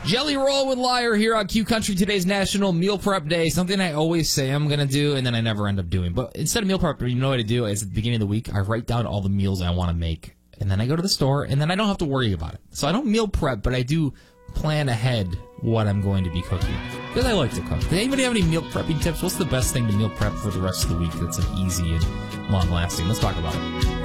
Jelly Roll with Liar here on Q Country. Today's National Meal Prep Day. Something I always say I'm going to do, and then I never end up doing. But instead of meal prep, you know what I do is at the beginning of the week, I write down all the meals I want to make. And then I go to the store, and then I don't have to worry about it. So I don't meal prep, but I do plan ahead what I'm going to be cooking. Because I like to cook. Does anybody have any meal prepping tips? What's the best thing to meal prep for the rest of the week that's easy and long-lasting? Let's talk about it.